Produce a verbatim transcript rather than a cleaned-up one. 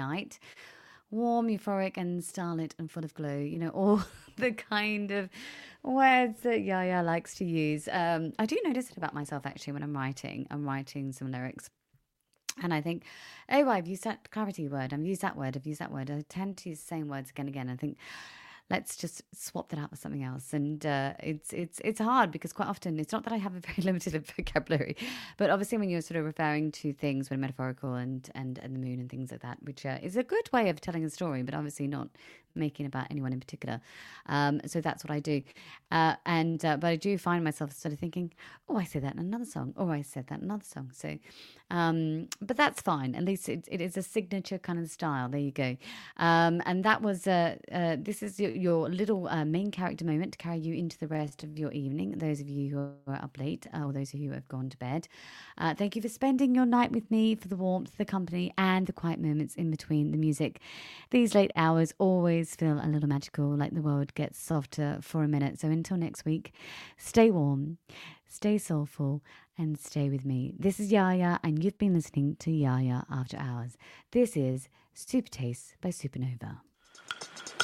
night. Warm, euphoric, and starlit and full of glow. You know, all the kind of words that Yaya likes to use. Um, I do notice it about myself actually when I'm writing. I'm writing some lyrics. And I think, oh, I've used that clarity word. I've used that word. I've used that word. I tend to use the same words again and again. I think let's just swap that out with something else. And uh, it's it's it's hard because quite often it's not that I have a very limited vocabulary, but obviously when you're sort of referring to things when metaphorical and and and the moon and things like that, which uh, is a good way of telling a story, but obviously not making about anyone in particular. Um, so that's what I do. Uh, and uh, but I do find myself sort of thinking, oh, I said that in another song, or I said that in another song. So, um, but that's fine. At least it, it is a signature kind of style. There you go. Um, and that was uh, uh, this is your, your little uh, main character moment to carry you into the rest of your evening. Those of you who are up late, uh, or those of you who have gone to bed, uh, thank you for spending your night with me, for the warmth, the company, and the quiet moments in between the music. These late hours always feel a little magical, like the world gets softer for a minute. So until next week, stay warm, stay soulful, and stay with me. This is Yaya, and you've been listening to Yaya After Hours. This is Super Taste by Supernova.